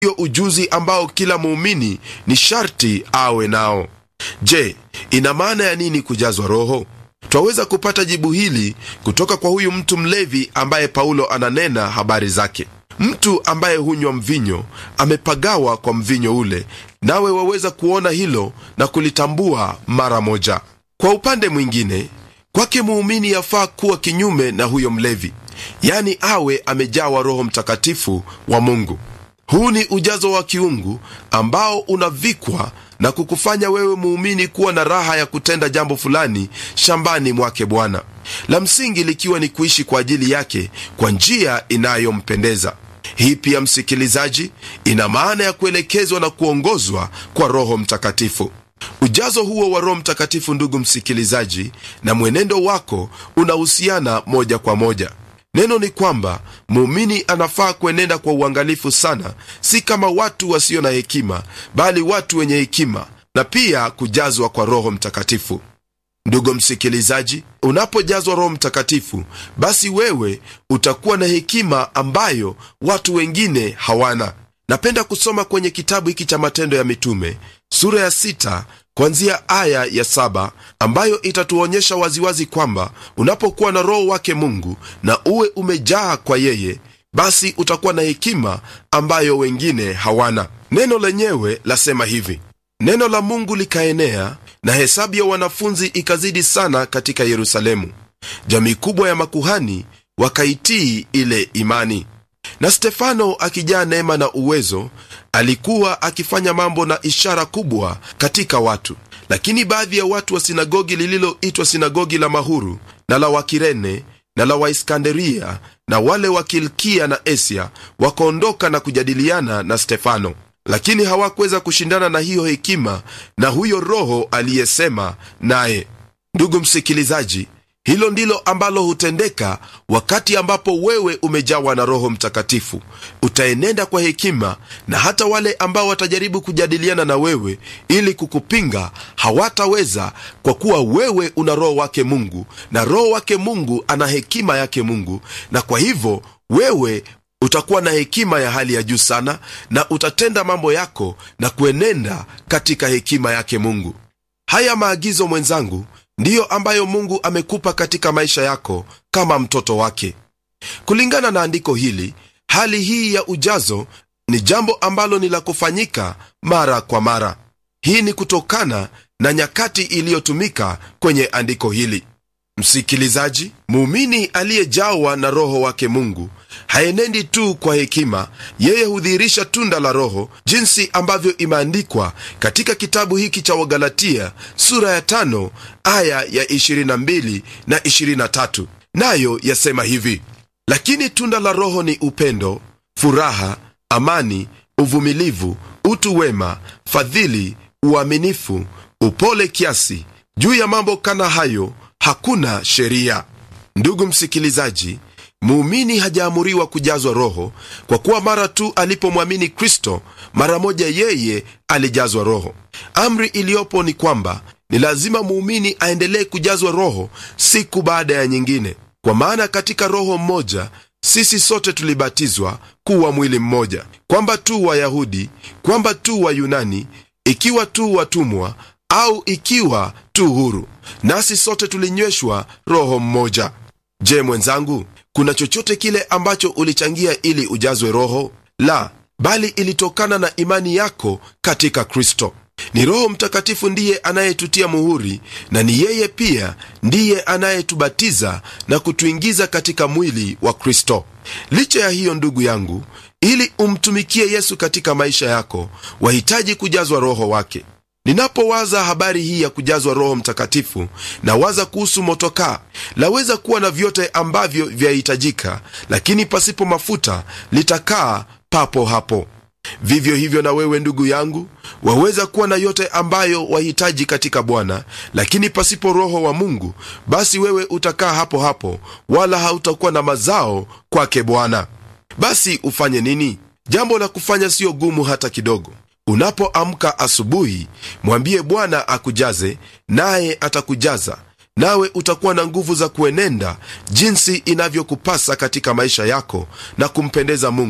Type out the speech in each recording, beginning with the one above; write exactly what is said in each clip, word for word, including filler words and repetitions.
ndio ujuzi ambao kila muumini ni sharti awe nao. Je, ina maana ya nini kujazwa Roho? Twaweza kupata jibu hili kutoka kwa huyu mtu mlevi ambaye Paulo ananena habari zake. Mtu ambaye hunywa mvinyo amepagawa kwa mvinyo ule, nawe waweza kuona hilo na kulitambua mara moja. Kwa upande mwingine, kwake muumini yafaa kuwa kinyume na huyo mlevi, yani awe amejawa Roho Mtakatifu wa Mungu. Huu ni ujazo wa kiungu ambao unavikwa na kukufanya wewe muumini kuwa na raha ya kutenda jambo fulani shambani mwake Bwana, la msingi likiwa ni kuishi kwa ajili yake kwa njia inayompendeza. Hii pia, msikilizaji, ina maana ya kuelekezwa na kuongozwa kwa Roho Mtakatifu. Ujazo huo wa Roho Mtakatifu, ndugu msikilizaji, na mwenendo wako unahusiana moja kwa moja. Neno ni kwamba muumini anafaa kuenenda kwa uangalifu sana, si kama watu wasio na hekima, bali watu wenye hekima, na pia kujazwa kwa Roho Mtakatifu. Ndugu msikilizaji, unapojazwa Roho Mtakatifu, basi wewe utakuwa na hekima ambayo watu wengine hawana. Napenda kusoma kwenye kitabu hiki cha Matendo ya Mitume sura ya sita kuanzia aya ya saba, ambayo itatuonyesha waziwazi kwamba unapokuwa na Roho wake Mungu na uwe umejaa kwa yeye, basi utakuwa na hekima ambayo wengine hawana. Neno lenyewe lasema hivi: neno la Mungu likaenea na hesabu ya wanafunzi ikazidi sana katika Yerusalemu. Jamii kubwa ya makuhani wakaitii ile imani. Na Stefano, akijaa neema na uwezo, alikuwa akifanya mambo na ishara kubwa katika watu. Lakini baadhi ya watu wa sinagogi lililoitwa sinagogi la Mahuru na la Wakirene na la Waiskanderia na wale wa Kilkia na Asia wakaondoka na kujadiliana na Stefano, lakini hawakuweza kushindana na hiyo hekima na huyo Roho aliyesema naye. Ndugu msikilizaji, hilo ndilo ambalo hutendeka wakati ambapo wewe umejawa na Roho Mtakatifu. Utaenenda kwa hekima, na hata wale ambao watajaribu kujadiliana na wewe ili kukupinga hawataweza, kwa kuwa wewe una Roho wake Mungu, na Roho wake Mungu ana hekima yake Mungu, na kwa hivyo wewe utakuwa na hekima ya hali ya juu sana, na utatenda mambo yako na kuenenda katika hekima yake Mungu. Haya maagizo, mwenzangu, ndiyo ambayo Mungu amekupa katika maisha yako kama mtoto wake. Kulingana na andiko hili, hali hii ya ujazo ni jambo ambalo ni la kufanyika mara kwa mara. Hii ni kutokana na nyakati iliyotumika kwenye andiko hili. Msikilizaji, muumini aliyejawa na Roho wake Mungu haenendi tu kwa hekima, yeye hudhihirisha tunda la Roho, jinsi ambavyo imeandikwa katika kitabu hiki cha Wagalatia sura ya tano aya ya ishirini na mbili na ishirini na tatu. Nayo yasema hivi: lakini tunda la Roho ni upendo, furaha, amani, uvumilivu, utu wema, fadhili, uaminifu, upole kiasi. Juu ya mambo kana hayo hakuna sheria. Ndugu msikilizaji, muumini hajaamuriwa kujazwa Roho, kwa kuwa mara tu alipomwamini Kristo, mara moja yeye alijazwa Roho. Amri iliyopo ni kwamba ni lazima muumini aendelee kujazwa Roho siku baada ya nyingine, kwa maana katika Roho mmoja sisi sote tulibatizwa kuwa mwili mmoja, kwamba tu Wayahudi, kwamba tu Wayunani, ikiwa tu watumwa au ikiwa tu huru, nasi sote tulinyweshwa Roho mmoja. Je, mwenzangu, kuna chochote kile ambacho ulichangia ili ujazwe Roho? La, bali ilitokana na imani yako katika Kristo. Ni Roho Mtakatifu ndiye anayetutia muhuri, na ni yeye pia ndiye anayetubatiza na kutuingiza katika mwili wa Kristo. Licha ya hiyo, ndugu yangu, ili umtumikie Yesu katika maisha yako, wahitaji kujazwa Roho wake. Ninapowaza habari hii ya kujazwa Roho Mtakatifu, na waza kuhusu motokaa. Laweza kuwa na vyote ambavyo vyahitajika, lakini pasipo mafuta litakaa papo hapo. Vivyo hivyo na wewe, ndugu yangu, waweza kuwa na yote ambayo wahitaji katika Bwana, lakini pasipo Roho wa Mungu, basi wewe utakaa hapo hapo, wala hautakuwa na mazao kwake Bwana. Basi ufanye nini? Jambo la kufanya sio gumu hata kidogo. Unapoamka asubuhi, mwambie Bwana akujaze, naye atakujaza, nawe utakuwa na nguvu za kuenenda jinsi inavyokupasa katika maisha yako na kumpendeza Mungu.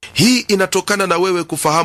Hii inatokana na wewe kufahamu